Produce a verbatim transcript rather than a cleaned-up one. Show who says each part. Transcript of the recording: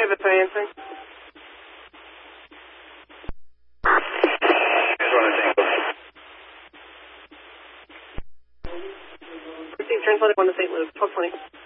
Speaker 1: Private by answering. Proceed translated one to Saint Louis, twelve twenty.